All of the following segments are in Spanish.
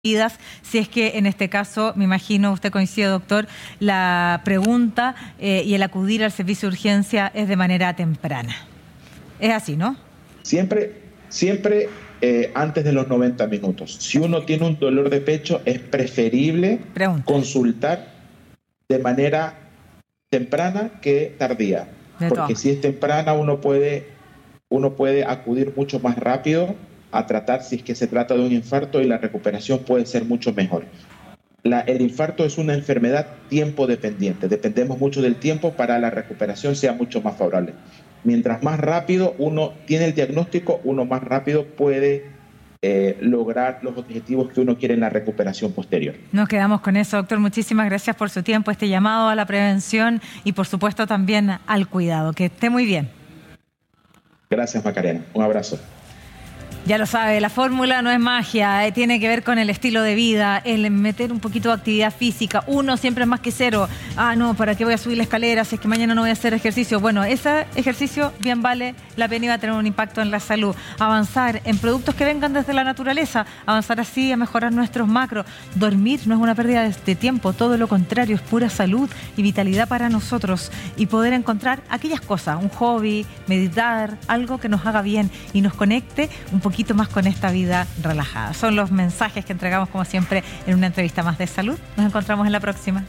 vidas, si es que en este caso, me imagino, usted coincide, doctor, la pregunta y el acudir al servicio de urgencia es de manera temprana. Es así, ¿no? Siempre antes de los 90 minutos. Si uno tiene un dolor de pecho, es preferible consultar de manera temprana que tardía. Porque si es temprana, uno puede acudir mucho más rápido a tratar si es que se trata de un infarto y la recuperación puede ser mucho mejor. El infarto es una enfermedad tiempo dependiente. Dependemos mucho del tiempo para la recuperación sea mucho más favorable. Mientras más rápido uno tiene el diagnóstico, uno más rápido puede lograr los objetivos que uno quiere en la recuperación posterior. Nos quedamos con eso, doctor. Muchísimas gracias por su tiempo, este llamado a la prevención y por supuesto también al cuidado. Que esté muy bien. Gracias, Macarena. Un abrazo. Ya lo sabe, la fórmula no es magia, tiene que ver con el estilo de vida, el meter un poquito de actividad física. Uno siempre es más que cero. No, ¿para qué voy a subir la escalera si es que mañana no voy a hacer ejercicio? Bueno, ese ejercicio bien vale la pena y va a tener un impacto en la salud. Avanzar en productos que vengan desde la naturaleza, avanzar así a mejorar nuestros macros. Dormir no es una pérdida de tiempo, todo lo contrario, es pura salud y vitalidad para nosotros. Y poder encontrar aquellas cosas, un hobby, meditar, algo que nos haga bien y nos conecte un poquito más con esta vida relajada. Son los mensajes que entregamos como siempre en una entrevista más de salud. Nos encontramos en la próxima.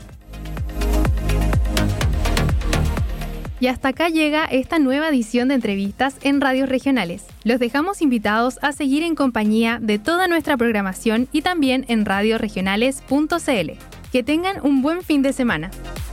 Y hasta acá llega esta nueva edición de entrevistas en radios regionales. Los dejamos invitados a seguir en compañía de toda nuestra programación y también en radioregionales.cl. Que tengan un buen fin de semana.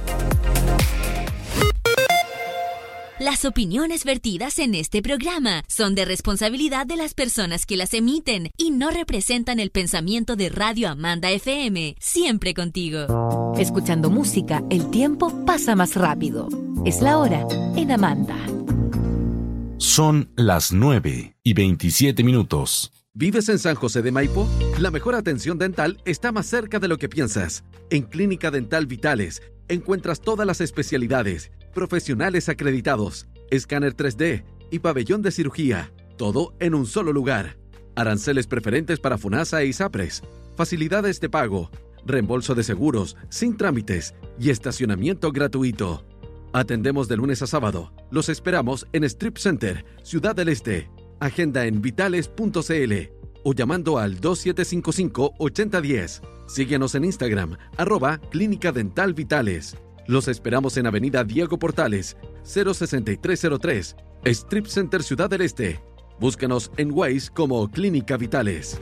Las opiniones vertidas en este programa son de responsabilidad de las personas que las emiten y no representan el pensamiento de Radio Amanda FM, siempre contigo. Escuchando música, el tiempo pasa más rápido. Es la hora en Amanda. Son las 9:27. ¿Vives en San José de Maipo? La mejor atención dental está más cerca de lo que piensas. En Clínica Dental Vitales encuentras todas las especialidades, profesionales acreditados, escáner 3D y pabellón de cirugía. Todo en un solo lugar. Aranceles preferentes para FONASA e ISAPRES. Facilidades de pago, reembolso de seguros, sin trámites y estacionamiento gratuito. Atendemos de lunes a sábado. Los esperamos en Strip Center, Ciudad del Este. Agenda en vitales.cl o llamando al 2755-8010. Síguenos en Instagram, @Clínica Dental Vitales. Los esperamos en Avenida Diego Portales, 06303, Strip Center Ciudad del Este. Búscanos en Waze como Clínica Vitales.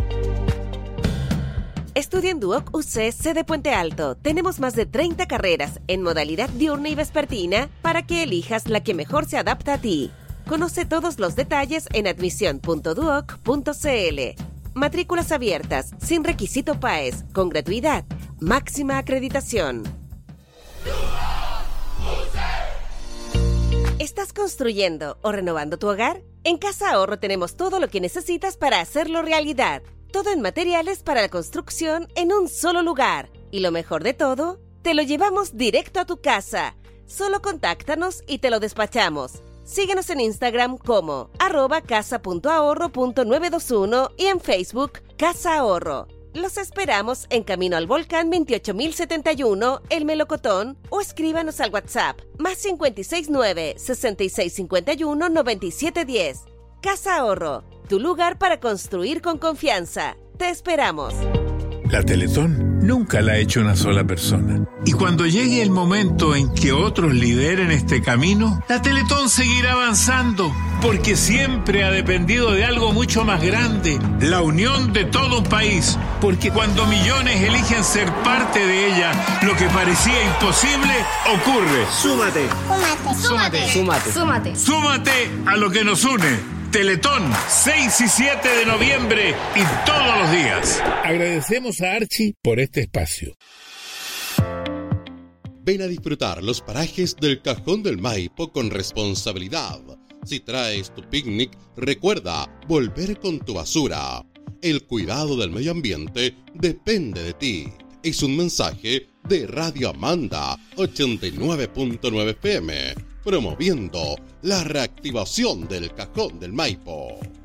Estudia en Duoc UC sede Puente Alto. Tenemos más de 30 carreras en modalidad diurna y vespertina para que elijas la que mejor se adapta a ti. Conoce todos los detalles en admisión.duoc.cl. Matrículas abiertas, sin requisito PAES, con gratuidad, máxima acreditación. ¿Estás construyendo o renovando tu hogar? En Casa Ahorro tenemos todo lo que necesitas para hacerlo realidad. Todo en materiales para la construcción en un solo lugar. Y lo mejor de todo, te lo llevamos directo a tu casa. Solo contáctanos y te lo despachamos. Síguenos en Instagram como @casa.ahorro.921 y en Facebook Casa Ahorro. Los esperamos en Camino al Volcán 28071, El Melocotón, o escríbanos al WhatsApp +569 6651 9710. Casa Ahorro, tu lugar para construir con confianza. Te esperamos. La Teletón nunca la ha hecho una sola persona. Y cuando llegue el momento en que otros lideren este camino, la Teletón seguirá avanzando, porque siempre ha dependido de algo mucho más grande, la unión de todo un país. Porque cuando millones eligen ser parte de ella, lo que parecía imposible ocurre. Súmate. Súmate. Súmate. Súmate. Súmate a lo que nos une. Teletón, 6 y 7 de noviembre y todos los días. Agradecemos a Archie por este espacio. Ven a disfrutar los parajes del Cajón del Maipo con responsabilidad. Si traes tu picnic, recuerda volver con tu basura. El cuidado del medio ambiente depende de ti. Es un mensaje de Radio Amanda 89.9 FM, promoviendo la reactivación del Cajón del Maipo.